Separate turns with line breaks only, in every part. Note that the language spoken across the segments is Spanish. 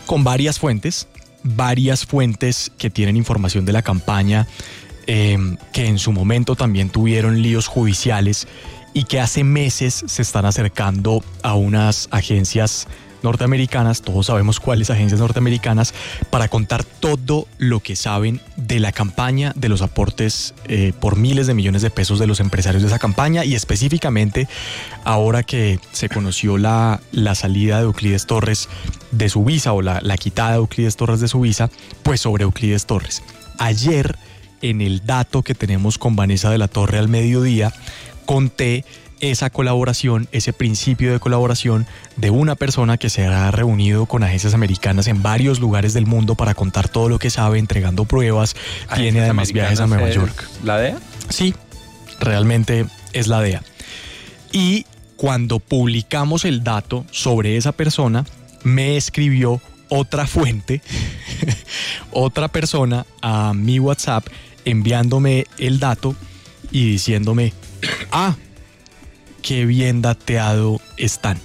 con varias fuentes que tienen información de la campaña, que en su momento también tuvieron líos judiciales y que hace meses se están acercando a unas agencias norteamericanas, todos sabemos cuáles agencias norteamericanas, para contar todo lo que saben de la campaña, de los aportes por miles de millones de pesos de los empresarios de esa campaña, y específicamente ahora que se conoció la salida de Euclides Torres de su visa, o la quitada de Euclides Torres de su visa, pues sobre Euclides Torres. Ayer, en el dato que tenemos con Vanessa de la Torre al mediodía, conté esa colaboración, ese principio de colaboración de una persona que se ha reunido con agencias americanas en varios lugares del mundo para contar todo lo que sabe, entregando pruebas. Tiene además viajes a Nueva York.
¿La DEA?
Sí, realmente es la DEA. Y cuando publicamos el dato sobre esa persona, me escribió otra fuente, otra persona a mi WhatsApp, enviándome el dato y diciéndome: qué bien dateado están.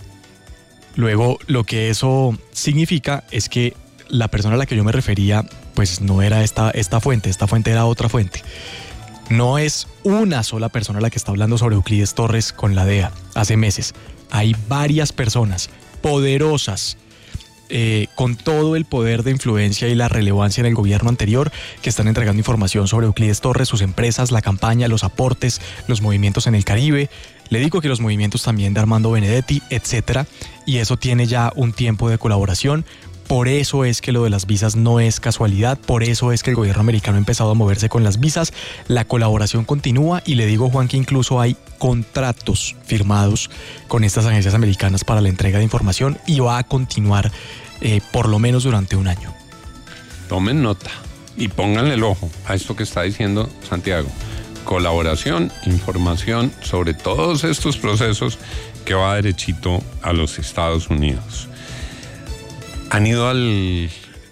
Luego, lo que eso significa es que la persona a la que yo me refería, pues no era esta fuente era otra fuente. No es una sola persona la que está hablando sobre Euclides Torres con la DEA hace meses. Hay varias personas poderosas, con todo el poder de influencia y la relevancia en el gobierno anterior, que están entregando información sobre Euclides Torres, sus empresas, la campaña, los aportes, los movimientos en el Caribe. Le digo que los movimientos también de Armando Benedetti, etcétera, y eso tiene ya un tiempo de colaboración. Por eso es que lo de las visas no es casualidad, por eso es que el gobierno americano ha empezado a moverse con las visas. La colaboración continúa, y le digo, Juan, que incluso hay contratos firmados con estas agencias americanas para la entrega de información, y va a continuar por lo menos durante un año.
Tomen nota y pónganle el ojo a esto que está diciendo Santiago. Colaboración, información sobre todos estos procesos que va derechito a los Estados Unidos. ¿Han ido al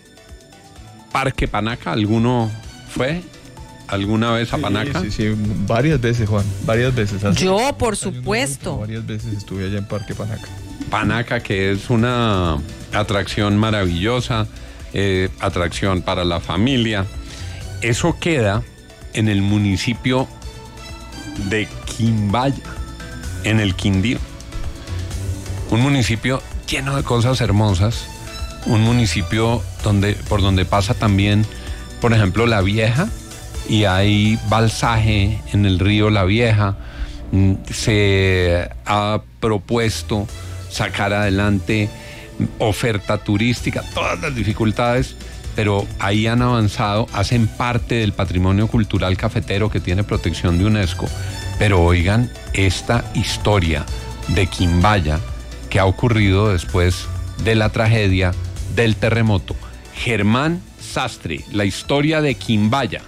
Parque Panaca? ¿Alguno fue alguna vez a Panaca?
Sí, varias veces, Juan, varias veces.
Yo, por supuesto.
Varias veces estuve allá en Parque Panaca.
Panaca, que es una atracción maravillosa, atracción para la familia. Eso queda en el municipio de Quimbaya, en el Quindío. Un municipio lleno de cosas hermosas, un municipio por donde pasa también, por ejemplo, La Vieja, y hay balsaje en el río La Vieja. Se ha propuesto sacar adelante oferta turística, todas las dificultades, pero ahí han avanzado, hacen parte del patrimonio cultural cafetero que tiene protección de UNESCO. Pero oigan esta historia de Quimbaya que ha ocurrido después de la tragedia del terremoto. Germán Sastre, la historia de Quimbaya.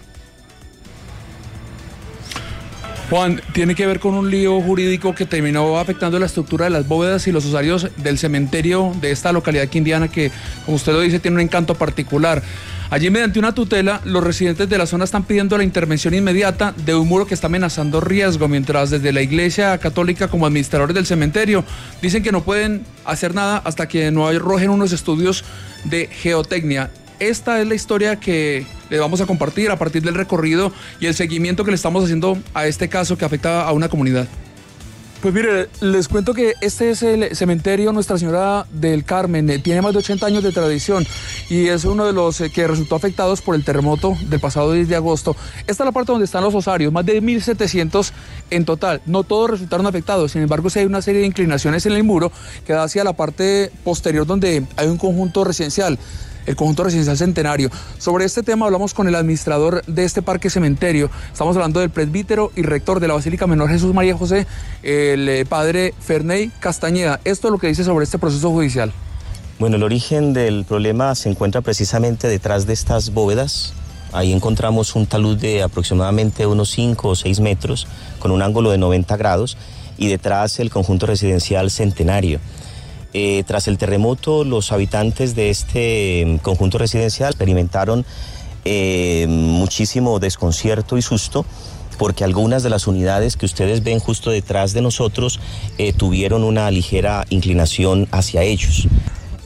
Juan, tiene que ver con un lío jurídico que terminó afectando la estructura de las bóvedas y los osarios del cementerio de esta localidad quindiana que, como usted lo dice, tiene un encanto particular. Allí, mediante una tutela, los residentes de la zona están pidiendo la intervención inmediata de un muro que está amenazando riesgo, mientras desde la Iglesia Católica, como administradores del cementerio, dicen que no pueden hacer nada hasta que no arrojen unos estudios de geotecnia. Esta es la historia que le vamos a compartir a partir del recorrido y el seguimiento que le estamos haciendo a este caso que afecta a una comunidad. Pues mire, les cuento que este es el cementerio Nuestra Señora del Carmen. Tiene más de 80 años de tradición y es uno de los que resultó afectados por el terremoto del pasado 10 de agosto. Esta es la parte donde están los osarios, más de 1.700 en total. No todos resultaron afectados, sin embargo sí hay una serie de inclinaciones en el muro que da hacia la parte posterior donde hay un conjunto residencial, el conjunto residencial Centenario. Sobre este tema hablamos con el administrador de este parque cementerio. Estamos hablando del presbítero y rector de la Basílica Menor Jesús María José, el padre Ferney Castañeda. Esto es lo que dice sobre este proceso judicial.
Bueno, el origen del problema se encuentra precisamente detrás de estas bóvedas. Ahí encontramos un talud de aproximadamente unos 5 o 6 metros con un ángulo de 90 grados y detrás el conjunto residencial Centenario. Tras el terremoto, los habitantes de este conjunto residencial experimentaron muchísimo desconcierto y susto porque algunas de las unidades que ustedes ven justo detrás de nosotros tuvieron una ligera inclinación hacia ellos.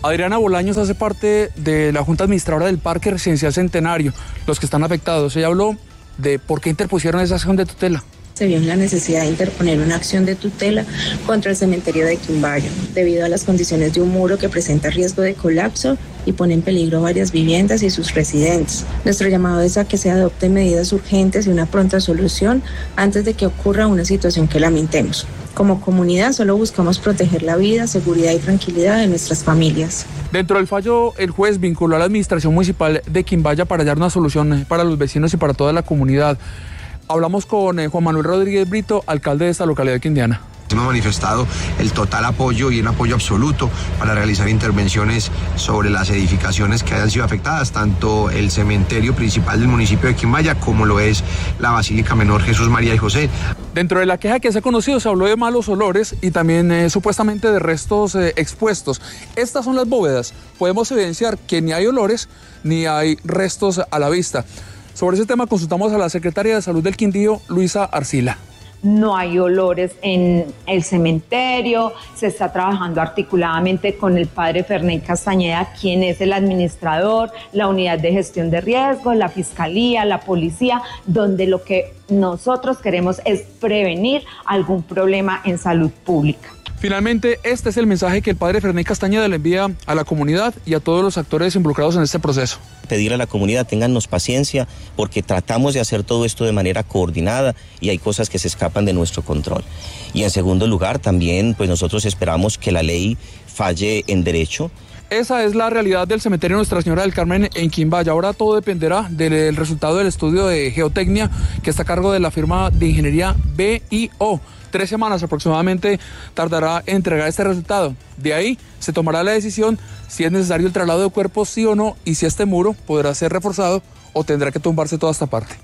Adriana Bolaños hace parte de la Junta Administradora del Parque Residencial Centenario, los que están afectados. Ella habló de por qué interpusieron esa acción de tutela.
Se vio en la necesidad de interponer una acción de tutela contra el cementerio de Quimbayo, debido a las condiciones de un muro que presenta riesgo de colapso y pone en peligro varias viviendas y sus residentes. Nuestro llamado es a que se adopten medidas urgentes y una pronta solución antes de que ocurra una situación que lamentemos. Como comunidad solo buscamos proteger la vida, seguridad y tranquilidad de nuestras familias.
Dentro del fallo, el juez vinculó a la administración municipal de Quimbaya para hallar una solución para los vecinos y para toda la comunidad. Hablamos con Juan Manuel Rodríguez Brito, alcalde de esta localidad quindiana.
Hemos manifestado el total apoyo y un apoyo absoluto para realizar intervenciones sobre las edificaciones que hayan sido afectadas, tanto el cementerio principal del municipio de Quimbaya como lo es la Basílica Menor Jesús, María y José.
Dentro de la queja que se ha conocido se habló de malos olores y también supuestamente de restos expuestos. Estas son las bóvedas. Podemos evidenciar que ni hay olores ni hay restos a la vista. Sobre ese tema consultamos a la secretaria de Salud del Quindío, Luisa Arcila.
No hay olores en el cementerio, se está trabajando articuladamente con el padre Ferney Castañeda, quien es el administrador, la unidad de gestión de riesgos, la fiscalía, la policía, donde lo que nosotros queremos es prevenir algún problema en salud pública.
Finalmente, este es el mensaje que el padre Ferney Castañeda le envía a la comunidad y a todos los actores involucrados en este proceso.
Pedir a la comunidad, téngannos paciencia, porque tratamos de hacer todo esto de manera coordinada y hay cosas que se escapan de nuestro control. Y en segundo lugar, también pues nosotros esperamos que la ley falle en derecho.
Esa es la realidad del cementerio Nuestra Señora del Carmen en Quimbaya. Ahora todo dependerá del resultado del estudio de geotecnia que está a cargo de la firma de ingeniería BIO. 3 semanas aproximadamente tardará en entregar este resultado. De ahí se tomará la decisión si es necesario el traslado de cuerpos, sí o no, y si este muro podrá ser reforzado o tendrá que tumbarse toda esta parte.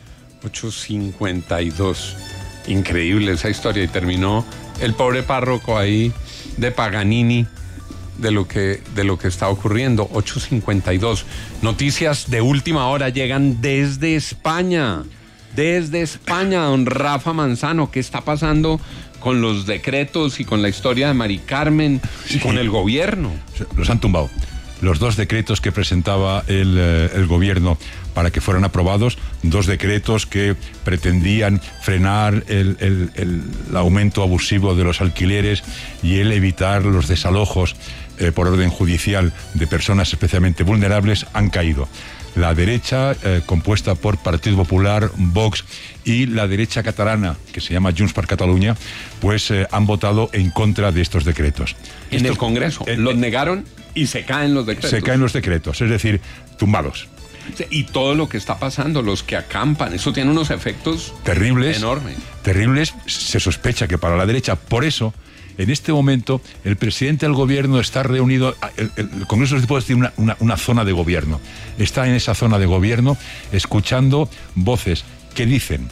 8:52. Increíble esa historia. Y terminó el pobre párroco ahí de Paganini de lo que está ocurriendo. 8:52. Noticias de última hora llegan desde España. Desde España, don Rafa Manzano, ¿qué está pasando con los decretos y con la historia de Mari Carmen y con el gobierno?
Los han tumbado. Los 2 decretos que presentaba el gobierno para que fueran aprobados, 2 decretos que pretendían frenar el aumento abusivo de los alquileres y el evitar los desalojos por orden judicial de personas especialmente vulnerables, han caído. La derecha, compuesta por Partido Popular, Vox y la derecha catalana, que se llama Junts per Catalunya, pues han votado en contra de estos decretos.
En el Congreso los negaron y se caen los decretos.
Se caen los decretos, es decir, tumbados.
Y todo lo que está pasando, los que acampan, eso tiene unos efectos
terribles,
enormes.
Terribles, se sospecha que para la derecha, por eso, en este momento, el presidente del gobierno está reunido, el Congreso de los Diputados tiene una zona de gobierno. Está en esa zona de gobierno escuchando voces que dicen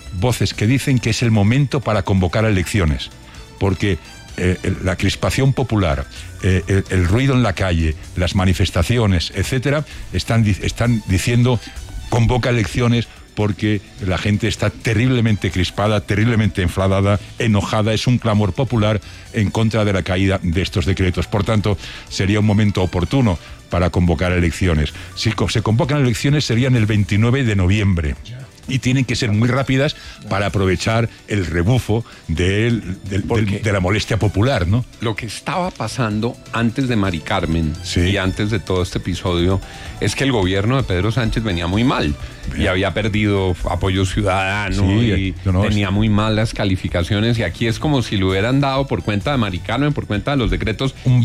que es el momento para convocar a elecciones, porque la crispación popular, el ruido en la calle, las manifestaciones, etcétera, están diciendo convoca elecciones, porque la gente está terriblemente crispada, terriblemente enfadada, enojada. Es un clamor popular en contra de la caída de estos decretos. Por tanto, sería un momento oportuno para convocar elecciones. Si se convocan elecciones, serían el 29 de noviembre. Y tienen que ser muy rápidas para aprovechar el rebufo de la molestia popular, ¿no?
Lo que estaba pasando antes de Mari Carmen y antes de todo este episodio es que el gobierno de Pedro Sánchez venía muy mal y había perdido apoyo ciudadano y tenía muy malas calificaciones, y aquí es como si lo hubieran dado por cuenta de Mari Carmen, por cuenta de los decretos, un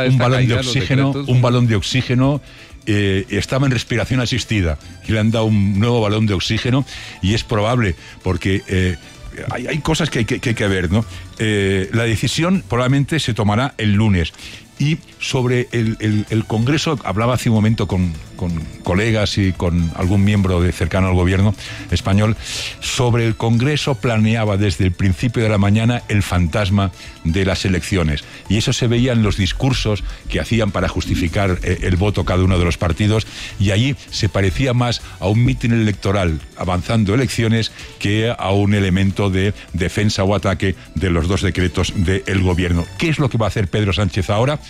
balón de oxígeno. Estaba en respiración asistida y le han dado un nuevo balón de oxígeno, y es probable, porque hay cosas que hay que ver, ¿no? La decisión probablemente se tomará el lunes. Y sobre el Congreso, hablaba hace un momento con colegas y con algún miembro cercano al gobierno español. Sobre el Congreso planeaba desde el principio de la mañana el fantasma de las elecciones. Y eso se veía en los discursos que hacían para justificar el voto cada uno de los partidos. Y allí se parecía más a un mitin electoral avanzando elecciones que a un elemento de defensa o ataque de los 2 decretos del gobierno. ¿Qué es lo que va a hacer Pedro Sánchez ahora?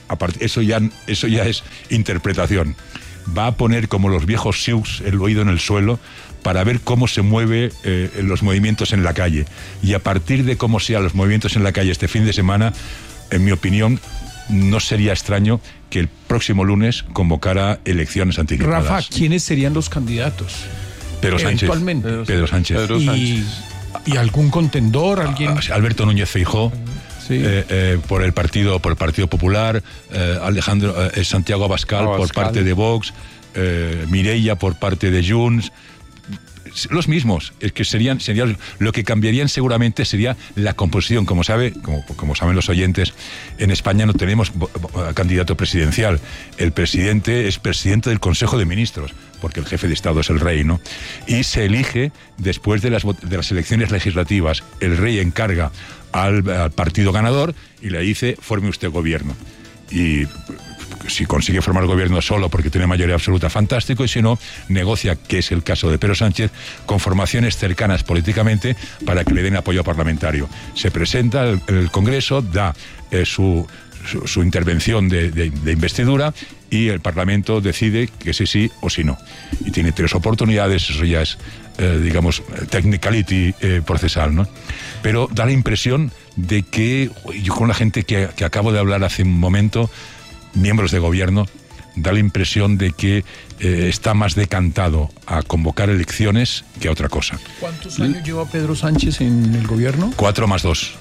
eso ya es interpretación. Va a poner como los viejos Sioux el oído en el suelo para ver cómo se mueven los movimientos en la calle. Y a partir de cómo sean los movimientos en la calle este fin de semana, en mi opinión, no sería extraño que el próximo lunes convocara elecciones anticipadas.
Rafa, ¿quiénes serían los candidatos?
Pedro Sánchez.
Eventualmente.
Pedro Sánchez.
¿Y algún contendor? ¿Alguien?
Alberto Núñez Feijóo.
Sí.
Por el Partido Popular, Santiago Abascal por parte de Vox, Mireia por parte de Junts. Los mismos, es que serían lo que cambiarían seguramente sería la composición. Como saben los oyentes, en España no tenemos candidato presidencial. El presidente es presidente del Consejo de Ministros, porque el jefe de Estado es el rey, ¿no? Y se elige después de las elecciones legislativas. El rey encarga al partido ganador y le dice: forme usted gobierno. Y si consigue formar gobierno solo porque tiene mayoría absoluta, fantástico, y si no, negocia, que es el caso de Pedro Sánchez, con formaciones cercanas políticamente para que le den apoyo parlamentario. Se presenta el Congreso, da su intervención de investidura, y el Parlamento decide que sí o sí no. Y tiene 3 oportunidades, eso ya es, digamos, technicality procesal, ¿no? Pero da la impresión de que, yo con la gente que acabo de hablar hace un momento, miembros de gobierno, da la impresión de que está más decantado a convocar elecciones que a otra cosa.
¿Cuántos años lleva Pedro Sánchez en el gobierno?
4 más 2.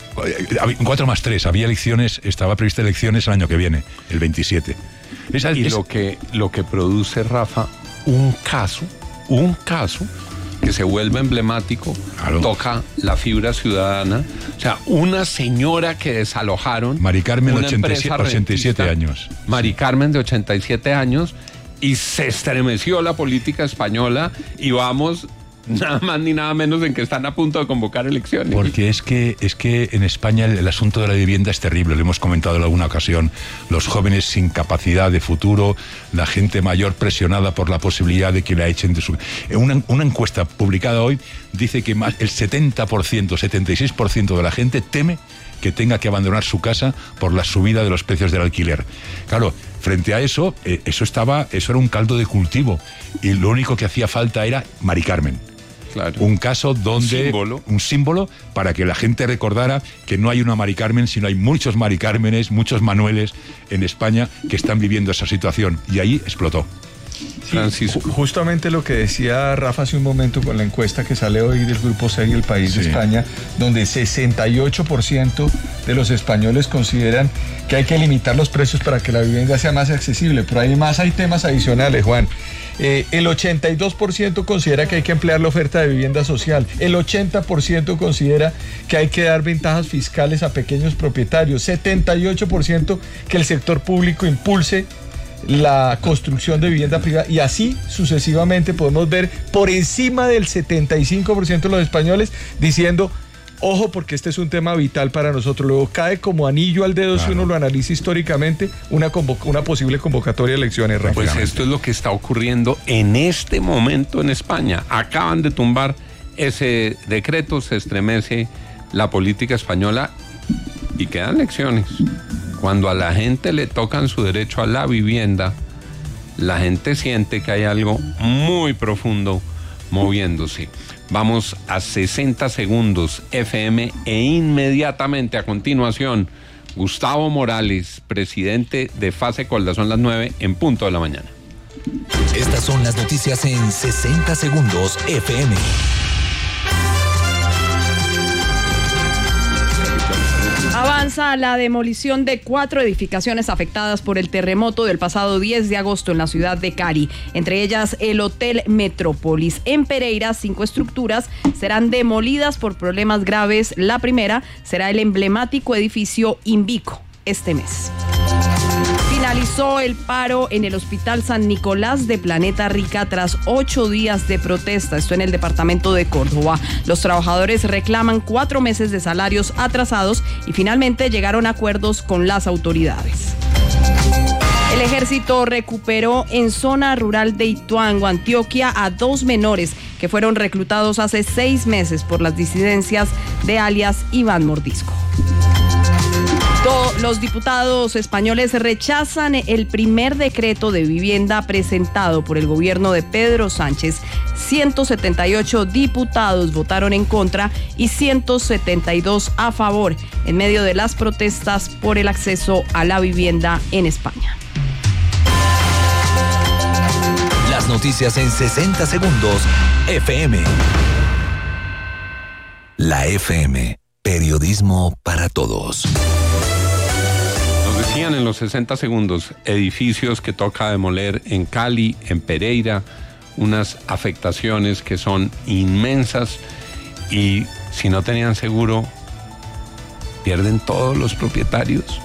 4 más 3. Estaba prevista elecciones el año que viene, el 27.
Lo que produce, Rafa, un caso que se vuelve emblemático, claro, toca la fibra ciudadana. O sea, una señora que desalojaron.
Mari Carmen, 87 años.
Mari Carmen, de 87 años, y se estremeció la política española, y vamos, nada más ni nada menos, en que están a punto de convocar elecciones.
Porque es que en España el asunto de la vivienda es terrible, lo hemos comentado en alguna ocasión. Los jóvenes sin capacidad de futuro, la gente mayor presionada por la posibilidad de que la echen de su... Una encuesta publicada hoy dice que más el 70%, 76% de la gente teme que tenga que abandonar su casa por la subida de los precios del alquiler. Claro, frente a eso, eso era un caldo de cultivo, y lo único que hacía falta era Mari Carmen. Claro. Un caso donde... Un símbolo para que la gente recordara que no hay una Mari Carmen, sino hay muchos Mari Cármenes, muchos Manueles en España que están viviendo esa situación. Y ahí explotó.
Sí, justamente lo que decía Rafa hace un momento con la encuesta que sale hoy del Grupo C y El País de España, donde 68% de los españoles consideran que hay que limitar los precios para que la vivienda sea más accesible. Pero además hay temas adicionales, Juan. El 82% considera que hay que ampliar la oferta de vivienda social. El 80% considera que hay que dar ventajas fiscales a pequeños propietarios. 78% que el sector público impulse la construcción de vivienda privada, y así sucesivamente podemos ver por encima del 75% de los españoles diciendo: ojo, porque este es un tema vital para nosotros. Luego cae como anillo al dedo, claro, si uno lo analiza históricamente, una posible convocatoria de elecciones.
Pues esto es lo que está ocurriendo en este momento en España. Acaban de tumbar ese decreto, se estremece la política española y quedan elecciones. Cuando a la gente le tocan su derecho a la vivienda, la gente siente que hay algo muy profundo moviéndose. Vamos a 60 segundos FM, e inmediatamente a continuación, Gustavo Morales, presidente de FASECOLDA. Son las 9 en punto de la mañana.
Estas son las noticias en 60 segundos FM.
Avanza la demolición de 4 edificaciones afectadas por el terremoto del pasado 10 de agosto en la ciudad de Cari. Entre ellas, el Hotel Metrópolis. En Pereira, 5 estructuras serán demolidas por problemas graves. La primera será el emblemático edificio Invico este mes. Finalizó el paro en el Hospital San Nicolás de Planeta Rica tras 8 días de protesta, esto en el departamento de Córdoba. Los trabajadores reclaman 4 meses de salarios atrasados y finalmente llegaron a acuerdos con las autoridades. El ejército recuperó en zona rural de Ituango, Antioquia, a 2 menores que fueron reclutados hace 6 meses por las disidencias de alias Iván Mordisco. Los diputados españoles rechazan el primer decreto de vivienda presentado por el gobierno de Pedro Sánchez. 178 diputados votaron en contra y 172 a favor en medio de las protestas por el acceso a la vivienda en España.
Las noticias en 60 segundos, FM. La FM, periodismo para todos.
Nos decían en los 60 segundos, edificios que toca demoler en Cali, en Pereira, unas afectaciones que son inmensas y si no tenían seguro, pierden todos los propietarios.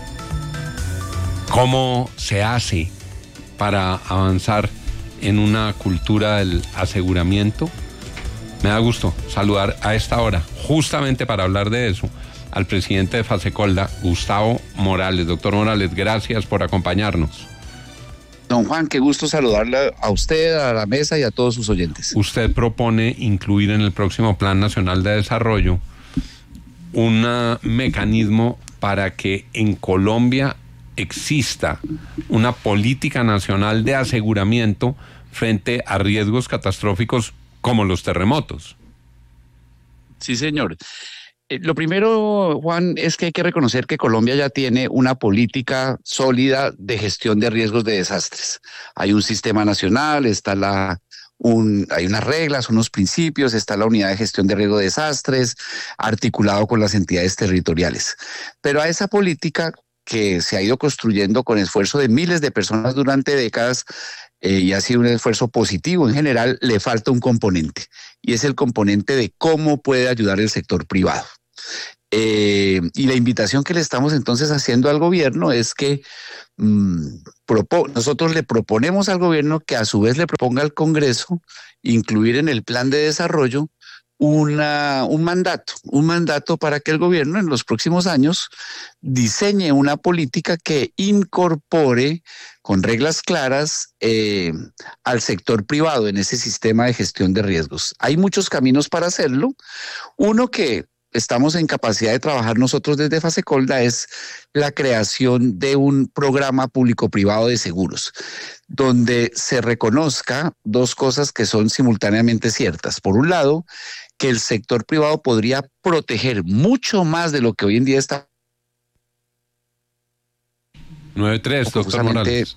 ¿Cómo se hace para avanzar en una cultura del aseguramiento? Me da gusto saludar a esta hora, justamente para hablar de eso, al presidente de Fasecolda, Gustavo Morales. Doctor Morales, gracias por acompañarnos.
Don Juan, qué gusto saludarle a usted, a la mesa y a todos sus oyentes.
Usted propone incluir en el próximo Plan Nacional de Desarrollo un mecanismo para que en Colombia exista una política nacional de aseguramiento frente a riesgos catastróficos como los terremotos.
Sí, señor. Lo primero, Juan, es que hay que reconocer que Colombia ya tiene una política sólida de gestión de riesgos de desastres. Hay un sistema nacional, hay unas reglas, unos principios, está la unidad de gestión de riesgo de desastres, articulado con las entidades territoriales. Pero a esa política que se ha ido construyendo con esfuerzo de miles de personas durante décadas, y ha sido un esfuerzo positivo en general, le falta un componente, y es el componente de cómo puede ayudar el sector privado. Y la invitación que le estamos entonces haciendo al gobierno es que nosotros le proponemos al gobierno que a su vez le proponga al Congreso incluir en el plan de desarrollo un mandato para que el gobierno en los próximos años diseñe una política que incorpore con reglas claras al sector privado en ese sistema de gestión de riesgos. Hay muchos caminos para hacerlo. Uno que estamos en capacidad de trabajar nosotros desde Fasecolda es la creación de un programa público-privado de seguros, donde se reconozca dos cosas que son simultáneamente ciertas. Por un lado, que el sector privado podría proteger mucho más de lo que hoy en día está.
9-3, doctor Morales.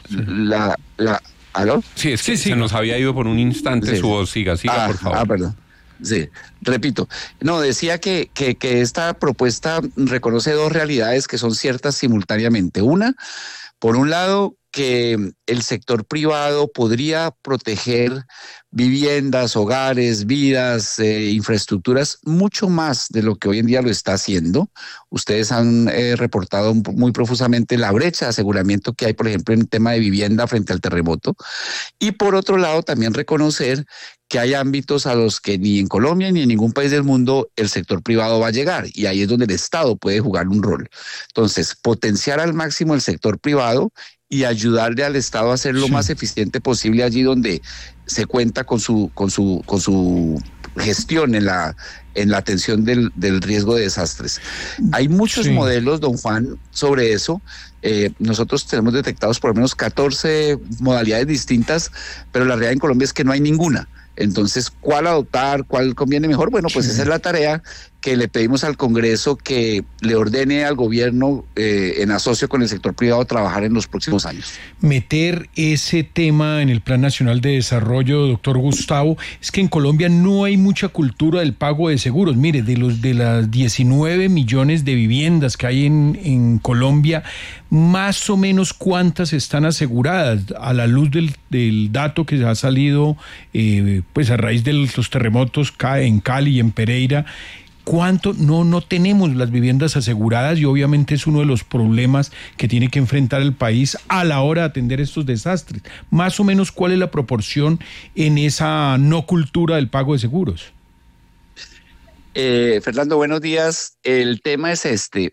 ¿Aló?
Sí, es que se nos había ido por un instante su voz. Siga, por favor.
Perdón. Sí, repito. No, decía que esta propuesta reconoce dos realidades que son ciertas simultáneamente. Una, por un lado, que el sector privado podría proteger viviendas, hogares, vidas, infraestructuras mucho más de lo que hoy en día lo está haciendo. Ustedes han reportado muy profusamente la brecha de aseguramiento que hay, por ejemplo, en el tema de vivienda frente al terremoto. Y por otro lado, también reconocer que hay ámbitos a los que ni en Colombia ni en ningún país del mundo el sector privado va a llegar, y ahí es donde el Estado puede jugar un rol. Entonces, potenciar al máximo el sector privado y ayudarle al Estado a ser lo más eficiente posible allí donde se cuenta con su gestión en la atención del riesgo de desastres. Hay muchos modelos, don Juan, sobre eso. Nosotros tenemos detectados por lo menos 14 modalidades distintas, pero la realidad en Colombia es que no hay ninguna. Entonces, ¿cuál adoptar? ¿Cuál conviene mejor? Bueno, pues esa es la tarea que le pedimos al Congreso que le ordene al gobierno, en asocio con el sector privado, trabajar en los próximos años.
Meter ese tema en el Plan Nacional de Desarrollo, doctor Gustavo, es que en Colombia no hay mucha cultura del pago de seguros. Mire, de las 19 millones de viviendas que hay en Colombia, más o menos cuántas están aseguradas a la luz del dato que ha salido pues a raíz de los terremotos en Cali y en Pereira. ¿Cuánto? No tenemos las viviendas aseguradas, y obviamente es uno de los problemas que tiene que enfrentar el país a la hora de atender estos desastres. Más o menos, ¿cuál es la proporción en esa no cultura del pago de seguros?
Fernando, buenos días. El tema es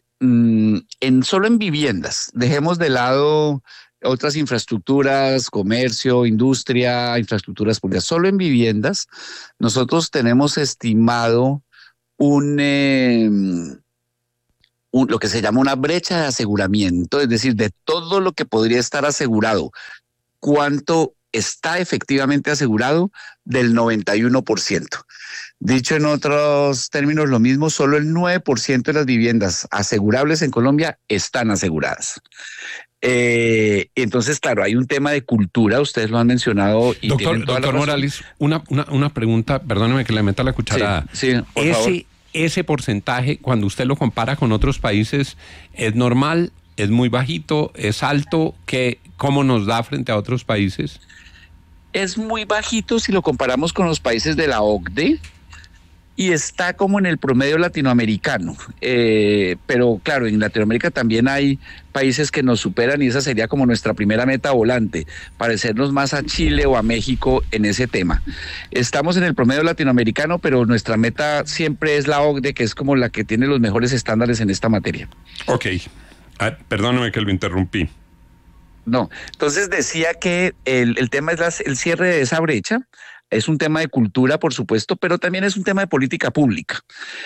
solo en viviendas. Dejemos de lado otras infraestructuras, comercio, industria, infraestructuras públicas. Solo en viviendas nosotros tenemos estimado un lo que se llama una brecha de aseguramiento, es decir, de todo lo que podría estar asegurado, cuánto está efectivamente asegurado, del 91%. Dicho en otros términos, lo mismo, solo el 9% de las viviendas asegurables en Colombia están aseguradas. Entonces, claro, hay un tema de cultura, ustedes lo han mencionado. Y
doctor Morales, una pregunta, perdóneme que le meta la cucharada.
Sí, por favor.
Ese porcentaje, cuando usted lo compara con otros países, ¿es normal? ¿Es muy bajito? ¿Es alto? ¿Cómo nos da frente a otros países?
Es muy bajito si lo comparamos con los países de la OCDE y está como en el promedio latinoamericano. Pero claro, en Latinoamérica también hay países que nos superan y esa sería como nuestra primera meta volante, parecernos más a Chile o a México en ese tema. Estamos en el promedio latinoamericano, pero nuestra meta siempre es la OCDE, que es como la que tiene los mejores estándares en esta materia.
Ok, perdóneme que lo interrumpí.
No, entonces decía que el tema es el cierre de esa brecha. Es un tema de cultura, por supuesto, pero también es un tema de política pública.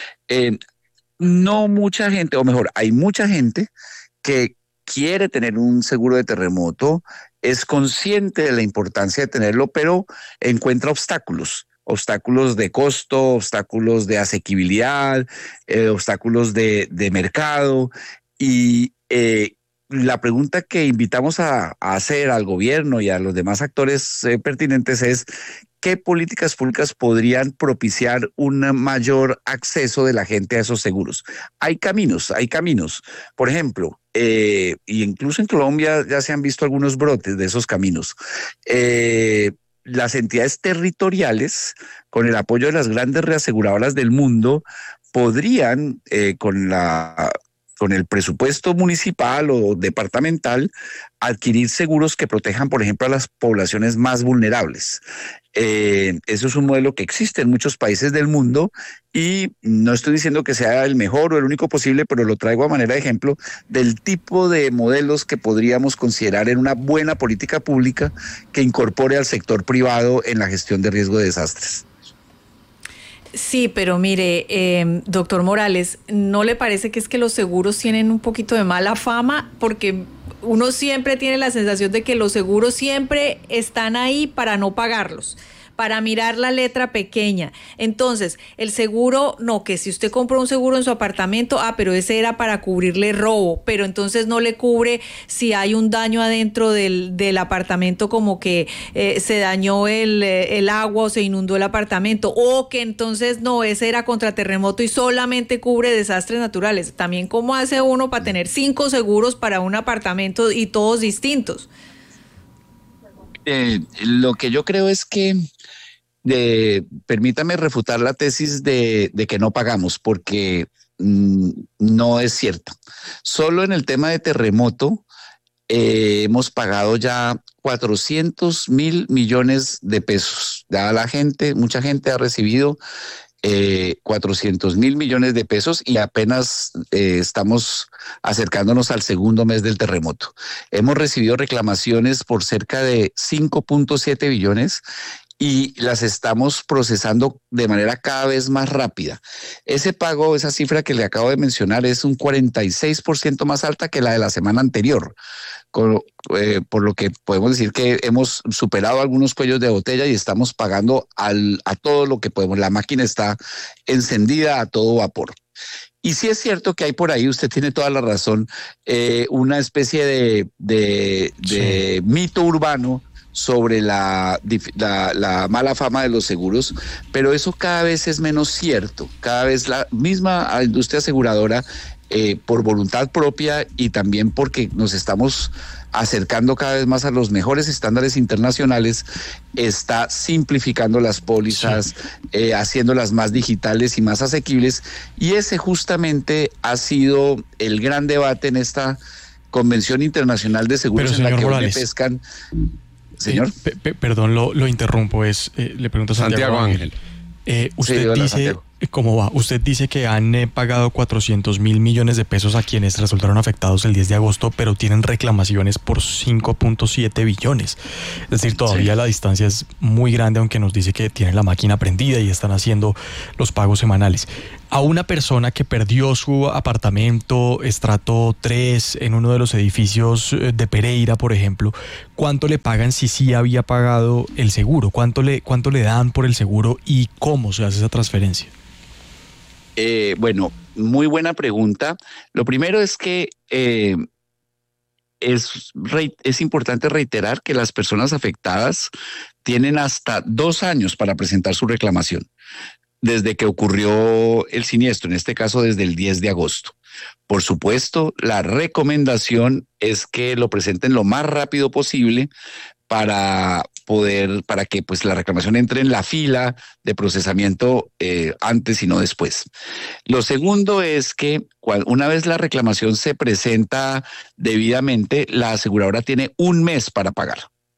No mucha gente, o mejor, hay mucha gente que quiere tener un seguro de terremoto, es consciente de la importancia de tenerlo, pero encuentra obstáculos de costo, obstáculos de asequibilidad, obstáculos de mercado y la pregunta que invitamos a hacer al gobierno y a los demás actores pertinentes es ¿qué políticas públicas podrían propiciar un mayor acceso de la gente a esos seguros? Hay caminos. Por ejemplo, y incluso en Colombia ya se han visto algunos brotes de esos caminos. Las entidades territoriales, con el apoyo de las grandes reaseguradoras del mundo, podrían, con el presupuesto municipal o departamental, adquirir seguros que protejan, por ejemplo, a las poblaciones más vulnerables. Eso es un modelo que existe en muchos países del mundo y no estoy diciendo que sea el mejor o el único posible, pero lo traigo a manera de ejemplo del tipo de modelos que podríamos considerar en una buena política pública que incorpore al sector privado en la gestión de riesgo de desastres.
Sí, pero mire, doctor Morales, ¿no le parece que es que los seguros tienen un poquito de mala fama? Porque uno siempre tiene la sensación de que los seguros siempre están ahí para no pagarlos, para mirar la letra pequeña. Entonces, el seguro, no, que si usted compró un seguro en su apartamento, pero ese era para cubrirle robo, pero entonces no le cubre si hay un daño adentro del apartamento, como que se dañó el agua o se inundó el apartamento, o que entonces no, ese era contra terremoto y solamente cubre desastres naturales. También, ¿cómo hace uno para tener 5 seguros para un apartamento y todos distintos?
Lo que yo creo es que permítame refutar la tesis de que no pagamos, porque no es cierto. Solo en el tema de terremoto hemos pagado ya 400.000 millones de pesos. Ya mucha gente ha recibido 400.000 millones de pesos y apenas estamos acercándonos al segundo mes del terremoto. Hemos recibido reclamaciones por cerca de 5.7 billones y las estamos procesando de manera cada vez más rápida. Ese pago, esa cifra que le acabo de mencionar, es un 46% más alta que la de la semana anterior, por lo que podemos decir que hemos superado algunos cuellos de botella y estamos pagando a todo lo que podemos. La máquina está encendida a todo vapor. Y sí es cierto que hay por ahí, usted tiene toda la razón, una especie de mito urbano sobre la mala fama de los seguros, pero eso cada vez es menos cierto. Cada vez la misma industria aseguradora, por voluntad propia y también porque nos estamos acercando cada vez más a los mejores estándares internacionales, está simplificando las pólizas, haciéndolas más digitales y más asequibles, y ese justamente ha sido el gran debate en esta Convención Internacional de Seguros. Pero, en la que Morales, pescan. Señor.
Perdón, lo interrumpo. Le pregunto a Santiago Ángel. Usted dice, Santiago. ¿Cómo va? Usted dice que han pagado 400.000 millones de pesos a quienes resultaron afectados el 10 de agosto, pero tienen reclamaciones por 5.7 billones. Es decir, todavía la distancia es muy grande, aunque nos dice que tienen la máquina prendida y están haciendo los pagos semanales. A una persona que perdió su apartamento estrato 3 en uno de los edificios de Pereira, por ejemplo, ¿cuánto le pagan si sí había pagado el seguro? ¿Cuánto le dan por el seguro y cómo se hace esa transferencia?
Bueno, muy buena pregunta. Lo primero es que es importante reiterar que las personas afectadas tienen hasta 2 años para presentar su reclamación desde que ocurrió el siniestro, en este caso desde el 10 de agosto. Por supuesto, la recomendación es que lo presenten lo más rápido posible para que pues la reclamación entre en la fila de procesamiento antes y no después. Lo segundo es que una vez la reclamación se presenta debidamente, la aseguradora tiene 1 mes para pagar.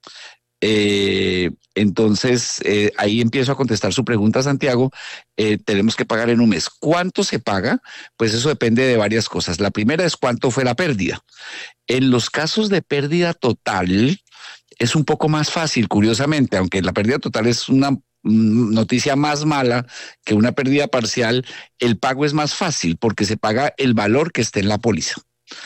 Entonces, ahí empiezo a contestar su pregunta, Santiago. Tenemos que pagar en 1 mes. ¿Cuánto se paga? Pues eso depende de varias cosas. La primera es cuánto fue la pérdida. En los casos de pérdida total, es un poco más fácil, curiosamente, aunque la pérdida total es una noticia más mala que una pérdida parcial, el pago es más fácil porque se paga el valor que esté en la póliza,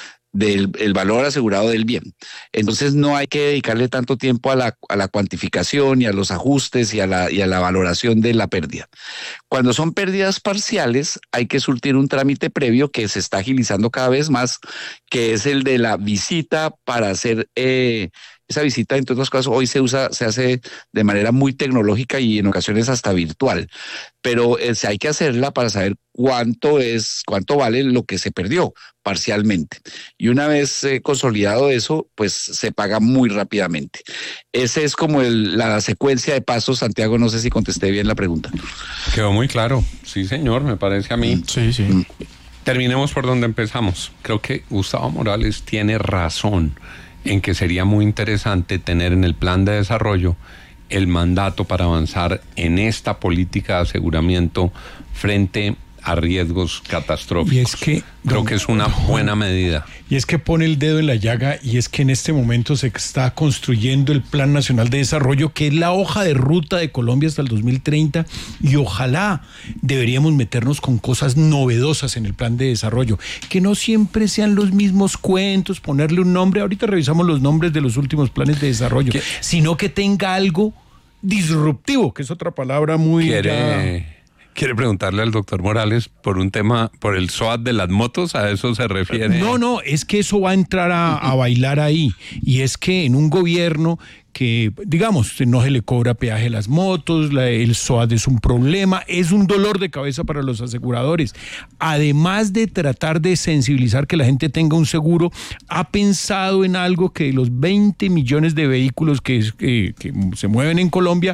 el valor asegurado del bien. Entonces no hay que dedicarle tanto tiempo a la cuantificación y a los ajustes y a la valoración de la pérdida. Cuando son pérdidas parciales hay que surtir un trámite previo que se está agilizando cada vez más, que es el de la visita para hacer esa visita, entre otras cosas, hoy se hace de manera muy tecnológica y en ocasiones hasta virtual, pero hay que hacerla para saber cuánto vale lo que se perdió parcialmente. Y una vez consolidado eso, pues se paga muy rápidamente. Esa es como la secuencia de pasos, Santiago, no sé si contesté bien la pregunta.
Quedó muy claro, sí señor, me parece a mí.
Sí.
Terminemos por donde empezamos. Creo que Gustavo Morales tiene razón en que sería muy interesante tener en el plan de desarrollo el mandato para avanzar en esta política de aseguramiento frente a riesgos catastróficos.
Y es que
creo que es una buena medida.
Y es que pone el dedo en la llaga, y es que en este momento se está construyendo el Plan Nacional de Desarrollo, que es la hoja de ruta de Colombia hasta el 2030, y ojalá deberíamos meternos con cosas novedosas en el Plan de Desarrollo, que no siempre sean los mismos cuentos, ponerle un nombre, ahorita revisamos los nombres de los últimos planes de desarrollo, sino que tenga algo disruptivo, que es otra palabra muy...
¿Quiere preguntarle al doctor Morales por un tema, por el SOAT de las motos? ¿A eso se refiere?
No, es que eso va a entrar a bailar ahí. Y es que en un gobierno que, digamos, no se le cobra peaje a las motos, el SOAT es un problema, es un dolor de cabeza para los aseguradores. Además de tratar de sensibilizar que la gente tenga un seguro, ha pensado en algo que los 20 millones de vehículos que se mueven en Colombia,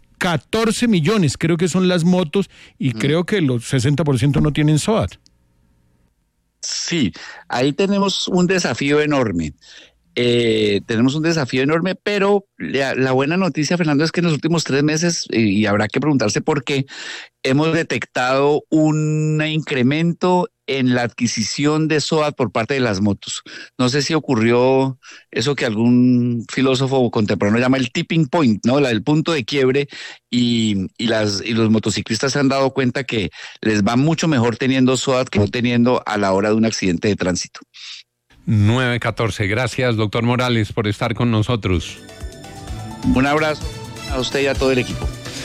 14 millones creo que son las motos, y creo que los 60% no tienen SOAT.
Sí, ahí tenemos un desafío enorme. Pero la buena noticia, Fernando, es que en los últimos 3 meses, y habrá que preguntarse por qué, hemos detectado un incremento en la adquisición de SOAT por parte de las motos. No sé si ocurrió eso que algún filósofo contemporáneo llama el tipping point, ¿no? El punto de quiebre, y los motociclistas se han dado cuenta que les va mucho mejor teniendo SOAT que no teniendo a la hora de un accidente de tránsito.
9:14. Gracias, doctor Morales, por estar con nosotros.
Un abrazo a usted y a todo el equipo.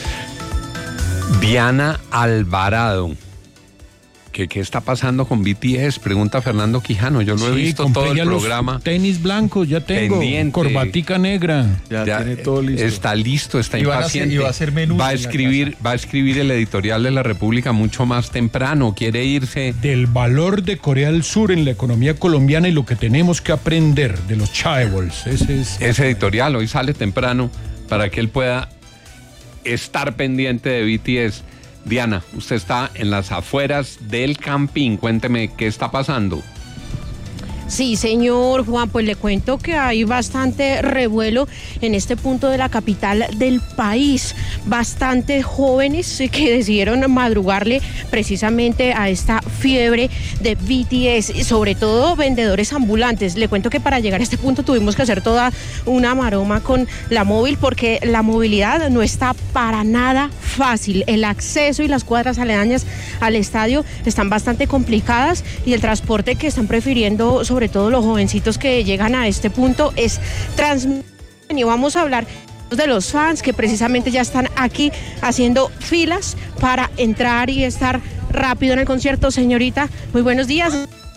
Diana Alvarado. ¿Qué está pasando con BTS? Pregunta Fernando Quijano. Yo lo he visto todo el programa.
Tenis blancos, ya tengo. Pendiente. Corbatica negra.
Ya tiene todo listo. Está listo, está impaciente.
Va a hacer menú.
Va a escribir el editorial de La República mucho más temprano. Quiere irse.
Del valor de Corea del Sur en la economía colombiana y lo que tenemos que aprender de los chaebols.
Ese editorial hoy sale temprano para que él pueda estar pendiente de BTS. Diana, usted está en las afueras del Campín. Cuénteme qué está pasando.
Sí, señor Juan, pues le cuento que hay bastante revuelo en este punto de la capital del país. Bastantes jóvenes que decidieron madrugarle precisamente a esta fiebre de BTS, sobre todo vendedores ambulantes. Le cuento que para llegar a este punto tuvimos que hacer toda una maroma con la móvil, porque la movilidad no está para nada fácil. El acceso y las cuadras aledañas al estadio están bastante complicadas y el transporte que están prefiriendo, sobre todo los jovencitos que llegan a este punto, es Transmilenio. Vamos a hablar de los fans que precisamente ya están aquí haciendo filas para entrar y estar rápido en el concierto. Señorita, muy buenos días.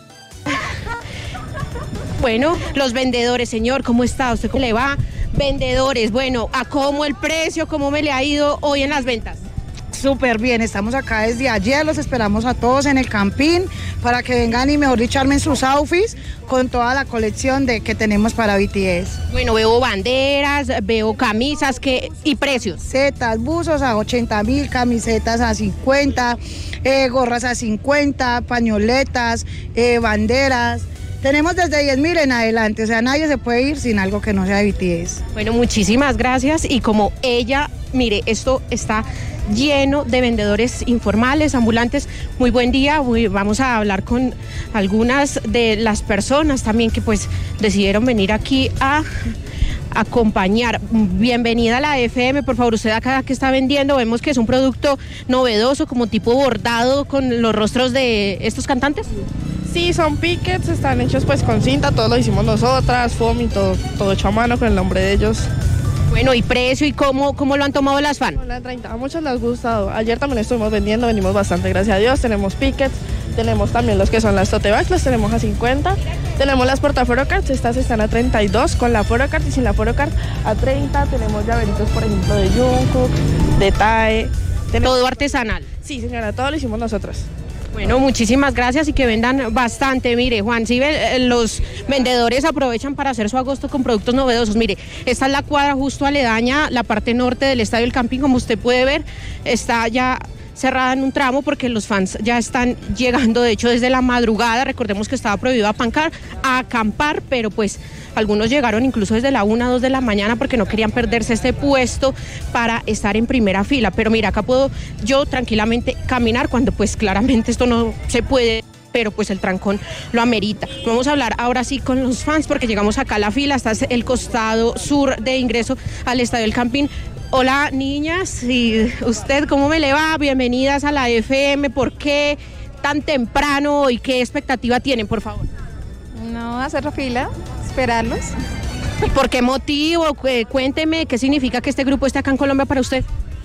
Bueno, los vendedores, señor, ¿cómo está? ¿Usted cómo le va? Vendedores, bueno, ¿a cómo el precio? ¿Cómo me le ha ido hoy en las ventas?
Súper bien, estamos acá desde ayer, los esperamos a todos en el Campín para que vengan y mejor dicho armen sus outfits con toda la colección que tenemos para BTS.
Bueno, veo banderas, veo camisas y precios.
Setas, buzos a 80.000, camisetas a 50, gorras a 50, pañoletas, banderas. Tenemos desde 10.000 en adelante, o sea, nadie se puede ir sin algo que no sea de BTS.
Bueno, muchísimas gracias y como ella, mire, esto está lleno de vendedores informales, ambulantes. Muy buen día, vamos a hablar con algunas de las personas también que pues decidieron venir aquí a acompañar. Bienvenida a la FM, por favor, usted acá que está vendiendo, vemos que es un producto novedoso, como tipo bordado con los rostros de estos cantantes.
Sí, son pickets, están hechos pues con cinta, todo lo hicimos nosotras, foamy, todo hecho a mano con el nombre de ellos.
Bueno, ¿y precio y cómo lo han tomado las fans?
La 30, a muchos les ha gustado. Ayer también estuvimos vendiendo, vendimos bastante, gracias a Dios. Tenemos pickets, tenemos también los que son las tote bags, las tenemos a 50. Tenemos las portaphotocard, estas están a 32 con la photocard y sin la photocard a 30. Tenemos llaveritos, por ejemplo, de Jungkook, de Tae.
¿Todo artesanal?
Sí, señora, todo lo hicimos nosotros.
Bueno, muchísimas gracias y que vendan bastante. Mire, Juan, si los vendedores aprovechan para hacer su agosto con productos novedosos. Mire, esta es la cuadra justo aledaña, la parte norte del Estadio del Campín, como usted puede ver, está ya cerrada en un tramo porque los fans ya están llegando, de hecho, desde la madrugada. Recordemos que estaba prohibido acampar, pero pues algunos llegaron incluso desde la 1 o 2 de la mañana porque no querían perderse este puesto para estar en primera fila. Pero mira, acá puedo yo tranquilamente caminar cuando pues claramente esto no se puede, pero pues el trancón lo amerita. Vamos a hablar ahora sí con los fans porque llegamos acá a la fila, hasta el costado sur de ingreso al Estadio del Campín. Hola niñas, ¿y usted cómo me le va? Bienvenidas a la FM. ¿Por qué tan temprano y qué expectativa tienen, por favor?
No, hacer la fila, esperarlos.
¿Y por qué motivo? Cuénteme, ¿qué significa que este grupo esté acá en Colombia para usted?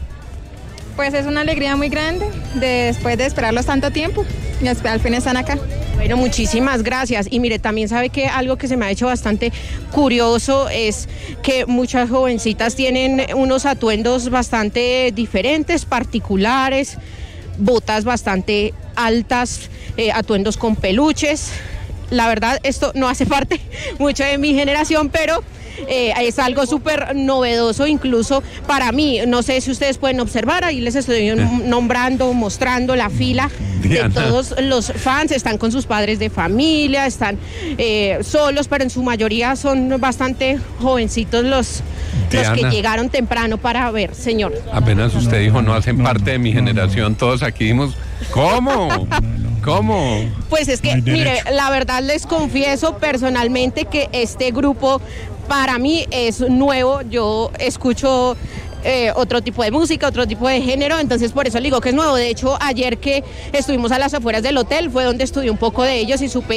Pues es una alegría muy grande después de esperarlos tanto tiempo y al fin están acá.
Bueno, muchísimas gracias. Y mire, también sabe que algo que se me ha hecho bastante curioso es que muchas jovencitas tienen unos atuendos bastante diferentes, particulares, botas bastante altas, atuendos con peluches. La verdad, esto no hace parte mucho de mi generación, pero es algo súper novedoso incluso para mí. No sé si ustedes pueden observar, ahí les estoy mostrando la fila de todos los fans. Están con sus padres de familia, están solos, pero en su mayoría son bastante jovencitos los que llegaron temprano para ver, señor.
Apenas usted dijo, no hacen parte de mi generación, todos aquí dimos, ¿cómo? ¿Cómo?
Pues es que, mire, la verdad les confieso personalmente que este grupo para mí es nuevo. Yo escucho otro tipo de música, otro tipo de género, entonces por eso le digo que es nuevo. De hecho, ayer que estuvimos a las afueras del hotel fue donde estudié un poco de ellos y supe